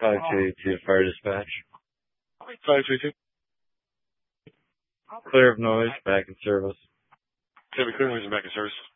522 Fire Dispatch. 522. Clear of noise, back in service. Clear noise and back in service.